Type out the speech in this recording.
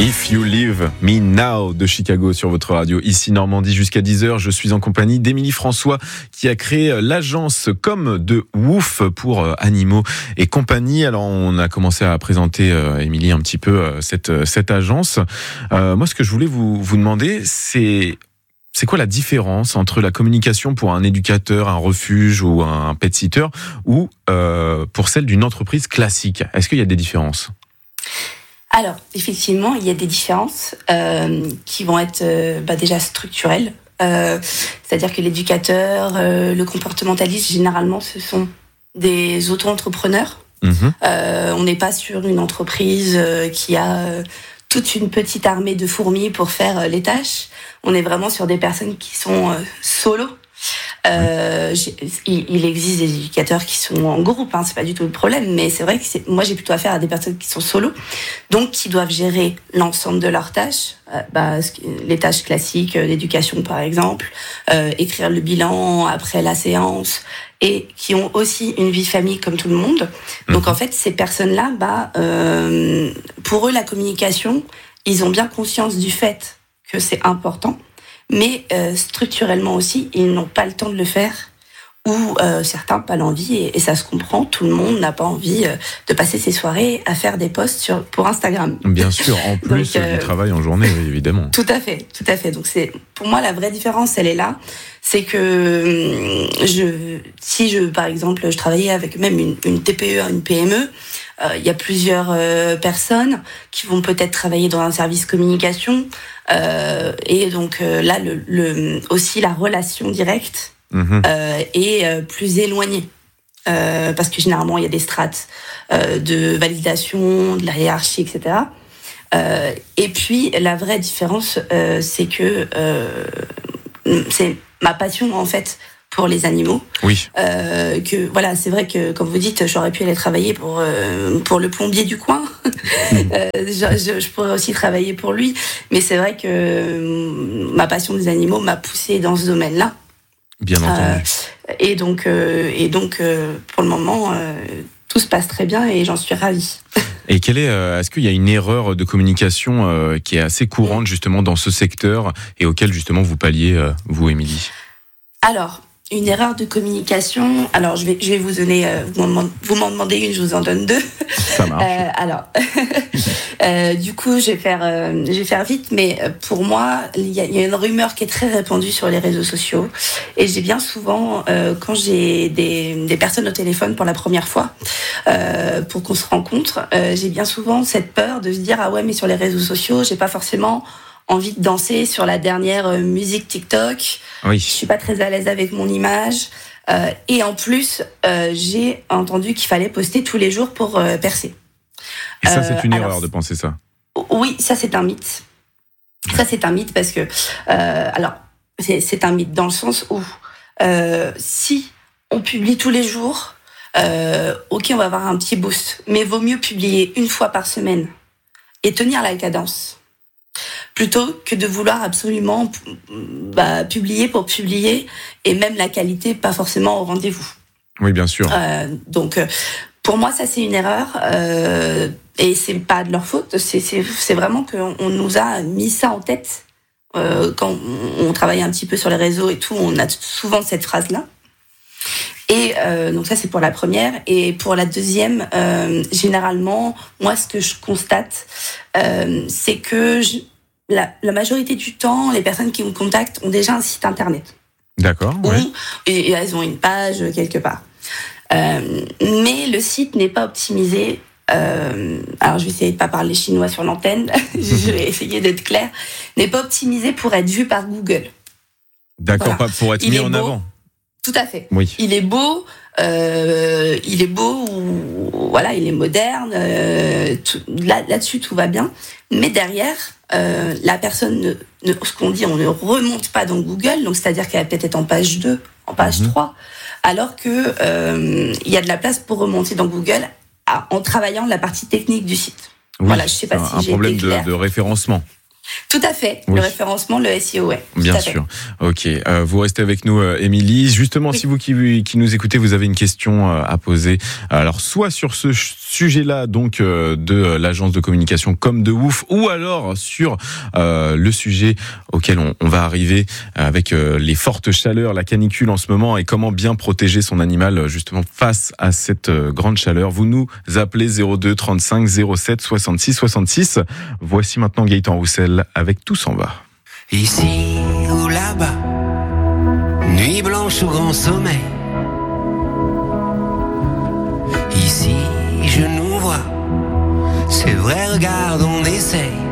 If You Leave Me Now de Chicago sur votre radio. Ici Normandie jusqu'à 10h. Je suis en compagnie d'Émilie François qui a créé l'agence Comme de Wouf pour animaux et compagnie. Alors on a commencé à présenter, Émilie, un petit peu cette agence. Moi, ce que je voulais vous demander, c'est quoi la différence entre la communication pour un éducateur, un refuge ou un pet-sitter ou pour celle d'une entreprise classique? Est-ce qu'il y a des différences? Alors, effectivement, il y a des différences qui vont être déjà structurelles. C'est-à-dire que l'éducateur, le comportementaliste, généralement, ce sont des auto-entrepreneurs. On n'est pas sur une entreprise qui a toute une petite armée de fourmis pour faire les tâches. On est vraiment sur des personnes qui sont solo. Il existe des éducateurs qui sont en groupe, c'est pas du tout le problème, mais c'est vrai que moi j'ai plutôt affaire à des personnes qui sont solo, donc qui doivent gérer l'ensemble de leurs tâches, les tâches classiques d'éducation par exemple, écrire le bilan après la séance, et qui ont aussi une vie de famille comme tout le monde. Donc en fait ces personnes-là, pour eux la communication, ils ont bien conscience du fait que c'est important. Mais structurellement aussi, ils n'ont pas le temps de le faire, ou certains pas l'envie, et ça se comprend. Tout le monde n'a pas envie de passer ses soirées à faire des posts pour Instagram. Bien sûr, en plus du travail en journée, oui, évidemment. Tout à fait. Donc pour moi, la vraie différence, elle est là. C'est que par exemple, je travaillais avec même une TPE, une PME, il y a plusieurs personnes qui vont peut-être travailler dans un service communication, et donc là, aussi la relation directe est plus éloignée, parce que généralement il y a des strates de validation, de la hiérarchie, etc. Et puis la vraie différence, c'est que c'est ma passion en fait pour les animaux. Oui. Que voilà, c'est vrai que comme vous dites, j'aurais pu aller travailler pour le plombier du coin. Je pourrais aussi travailler pour lui, mais c'est vrai que ma passion des animaux m'a poussée dans ce domaine-là. Bien entendu. Et donc pour le moment, tout se passe très bien et j'en suis ravie. Et est-ce qu'il y a une erreur de communication qui est assez courante justement dans ce secteur et auquel justement vous palliez, vous, Émilie? Alors, une erreur de communication. Alors, je vais vous donner. Vous m'en demandez une, je vous en donne deux. Ça marche. Du coup, je vais faire vite. Mais pour moi, il y a une rumeur qui est très répandue sur les réseaux sociaux. Et j'ai bien souvent, quand j'ai des personnes au téléphone pour la première fois, pour qu'on se rencontre, j'ai bien souvent cette peur de se dire ah ouais, mais sur les réseaux sociaux, j'ai pas forcément envie de danser sur la dernière musique TikTok. Oui. Je suis pas très à l'aise avec mon image. Et en plus, j'ai entendu qu'il fallait poster tous les jours pour percer. Et ça, c'est une erreur de penser ça. Oui, ça, c'est un mythe. Ça, c'est un mythe parce que... c'est un mythe dans le sens où si on publie tous les jours, ok, on va avoir un petit boost. Mais vaut mieux publier une fois par semaine et tenir la cadence, plutôt que de vouloir absolument publier pour publier, et même la qualité pas forcément au rendez-vous. Oui, bien sûr. Donc, pour moi, ça, c'est une erreur, et c'est pas de leur faute. C'est vraiment qu'on nous a mis ça en tête. Quand on travaille un petit peu sur les réseaux et tout, on a souvent cette phrase-là. Et donc ça, c'est pour la première. Et pour la deuxième, généralement, moi, ce que je constate, c'est que la majorité du temps, les personnes qui me contactent ont déjà un site internet. D'accord. Oui. Et elles ont une page quelque part. Mais le site n'est pas optimisé. Alors, je vais essayer de pas parler chinois sur l'antenne. Je vais essayer d'être claire. N'est pas optimisé pour être vu par Google. D'accord, voilà. Pas pour être mis en avant. Tout à fait. Oui. Il est beau. Il est moderne. Là-dessus, tout va bien. Mais derrière, la personne, ce qu'on dit, on ne remonte pas dans Google. Donc, c'est-à-dire qu'elle va peut-être être en page 2, en page 3. Alors que il y a de la place pour remonter dans Google en travaillant la partie technique du site. Oui, voilà, je sais pas si j'ai été claire. Un problème de référencement. Tout à fait. Oui. Le référencement, le SEO, ouais. Bien sûr. Ok. Vous restez avec nous, Émilie. Justement, si vous qui nous écoutez, vous avez une question à poser. Alors, soit sur ce sujet-là, donc de l'agence de communication Comme de Ouf, ou alors sur le sujet auquel on va arriver avec les fortes chaleurs, la canicule en ce moment, et comment bien protéger son animal justement face à cette grande chaleur. Vous nous appelez 02 35 07 66 66. Voici maintenant Gaëtan Roussel avec Tout s'en va. Ici ou là-bas, nuit blanche ou grand sommeil. Ici je nous vois, c'est vrai, regarde, on essaye.